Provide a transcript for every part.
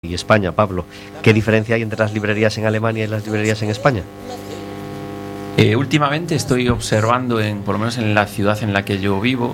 y España, Pablo. ¿Qué diferencia hay entre las librerías en Alemania y las librerías en España? Últimamente estoy observando, por lo menos en la ciudad en la que yo vivo,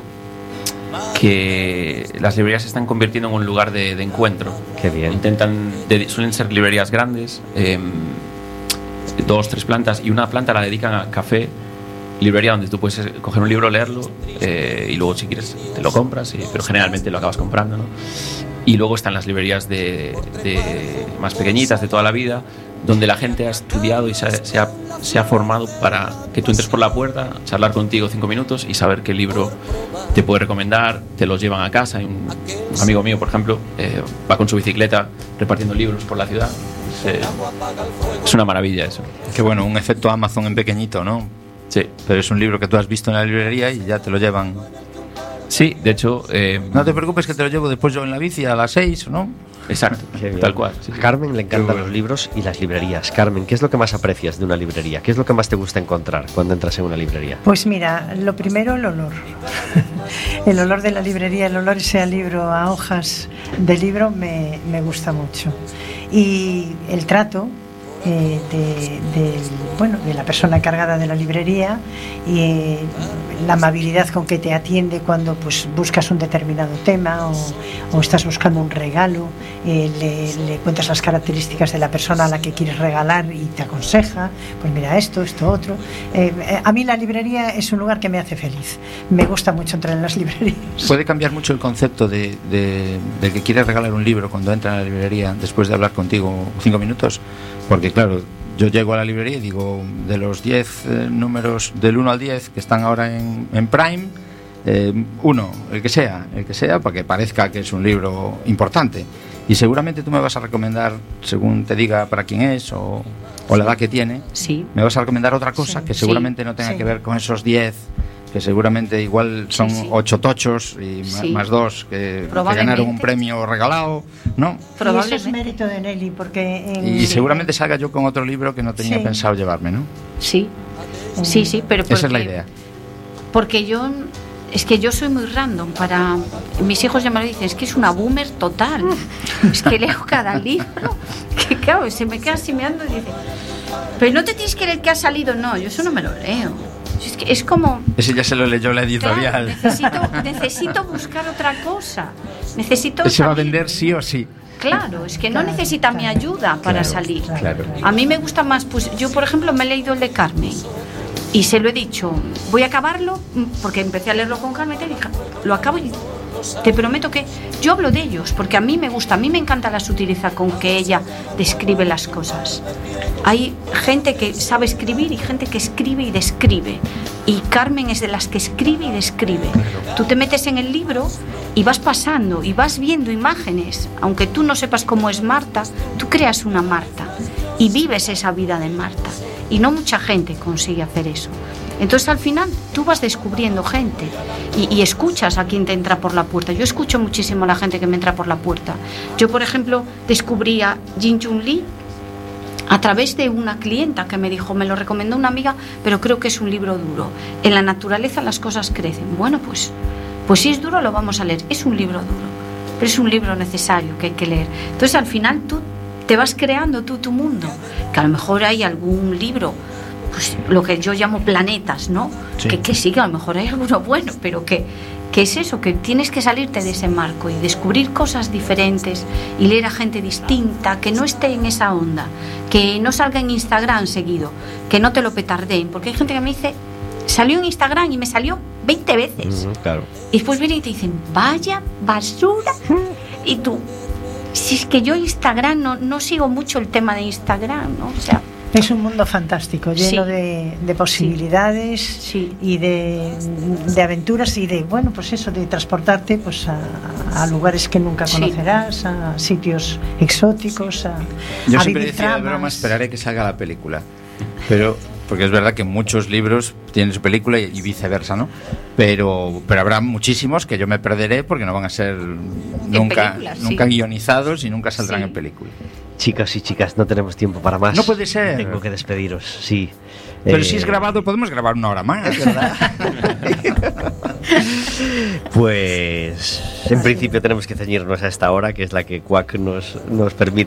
que las librerías se están convirtiendo en un lugar de encuentro. Qué bien. Suelen ser librerías grandes, 2, 3 plantas, y una planta la dedican a café, librería donde tú puedes coger un libro, leerlo, y luego si quieres te lo compras, pero generalmente lo acabas comprando, ¿no? Y luego están las librerías de más pequeñitas, de toda la vida, donde la gente ha estudiado y se ha formado para que tú entres por la puerta, charlar contigo 5 minutos y saber qué libro te puede recomendar, te los llevan a casa. Un amigo mío, por ejemplo, va con su bicicleta repartiendo libros por la ciudad. Es una maravilla eso. Qué bueno, un efecto Amazon en pequeñito, ¿no? Sí. Pero es un libro que tú has visto en la librería y ya te lo llevan. Sí, de hecho... no te preocupes que te lo llevo después yo en la bici a las 6, ¿no? Exacto, tal cual. Sí. A Carmen le encantan los libros y las librerías. Carmen, ¿qué es lo que más aprecias de una librería? ¿Qué es lo que más te gusta encontrar cuando entras en una librería? Pues mira, lo primero, el olor. El olor de la librería, el olor ese a libro, a hojas de libro, me gusta mucho. Y el trato de la persona encargada de la librería y la amabilidad con que te atiende cuando pues buscas un determinado tema o estás buscando un regalo, le cuentas las características de la persona a la que quieres regalar y te aconseja, pues mira esto otro. A mí la librería es un lugar que me hace feliz, me gusta mucho entrar en las librerías. Puede cambiar mucho el concepto de que quieres regalar un libro cuando entra en la librería después de hablar contigo 5 minutos, porque claro, yo llego a la librería y digo, de los 10 números del 1 al 10 que están ahora en Prime, uno, el que sea, para que parezca que es un libro importante. Y seguramente tú me vas a recomendar, según te diga para quién es o la edad que tiene, sí, me vas a recomendar otra cosa que seguramente no tenga que ver con esos 10, que seguramente igual son 8 tochos y más 2 que ganaron un premio regalado, ¿no? Y eso es mérito de Nelly, porque... Y seguramente salga yo con otro libro que no tenía pensado llevarme, ¿no? Sí, pero porque, esa es la idea. Porque es que yo soy muy random. Para mis hijos ya me lo dicen, es que es una boomer total. Es que leo cada libro, que claro, se me queda así mirando y dice, pero no te tienes que leer que ha salido. No, yo eso no me lo leo. Es como... Ese ya se lo leyó la editorial. Claro, necesito buscar otra cosa. Ese va a vender sí o sí. Claro, es que no necesita mi ayuda para salir. Claro. A mí me gusta más, pues yo por ejemplo me he leído el de Carmen y se lo he dicho, voy a acabarlo, porque empecé a leerlo con Carmen y te dije, lo acabo y te prometo que yo hablo de ellos, porque a mí me gusta, a mí me encanta la sutileza con que ella describe las cosas. Hay gente que sabe escribir y gente que escribe y describe, y Carmen es de las que escribe y describe. Tú te metes en el libro y vas pasando y vas viendo imágenes, aunque tú no sepas cómo es Marta, tú creas una Marta y vives esa vida de Marta, y no mucha gente consigue hacer eso. Entonces al final tú vas descubriendo gente y escuchas a quien te entra por la puerta. Yo escucho muchísimo a la gente que me entra por la puerta. Yo, por ejemplo, descubrí a Jin Jun Lee a través de una clienta que me dijo, me lo recomendó una amiga, pero creo que es un libro duro. En la naturaleza las cosas crecen. Bueno, pues si es duro lo vamos a leer. Es un libro duro, pero es un libro necesario que hay que leer. Entonces al final tú te vas creando tu mundo, que a lo mejor hay algún libro, pues lo que yo llamo planetas, ¿no? Sí. Que sí, que a lo mejor hay alguno bueno, pero que es eso, que tienes que salirte de ese marco y descubrir cosas diferentes y leer a gente distinta, que no esté en esa onda, que no salga en Instagram seguido, que no te lo petardeen, porque hay gente que me dice, salió en Instagram y me salió 20 veces. Claro. Y después vienen y te dicen, vaya basura. Y tú, si es que yo Instagram no sigo mucho el tema de Instagram, ¿no? O sea, es un mundo fantástico, lleno de posibilidades y de aventuras y de, bueno, pues eso, de transportarte pues a lugares que nunca conocerás, a sitios exóticos, Yo a siempre vivir decía, de broma, esperaré que salga la película. Pero, porque es verdad que muchos libros tienen su película y viceversa, ¿no? Pero habrá muchísimos que yo me perderé porque no van a ser nunca guionizados y nunca saldrán en película. Chicas y chicas, no tenemos tiempo para más. No puede ser. Tengo que despediros, sí. Pero si es grabado, podemos grabar 1 hora más, ¿verdad? Pues en principio tenemos que ceñirnos a esta hora, que es la que Quack nos permite